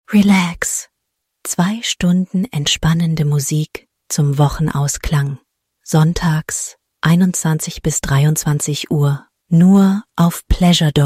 Relax. 2 Stunden entspannende Musik zum Wochenausklang. Sonntags 21 bis 23 Uhr. Nur auf Pleasure Dome.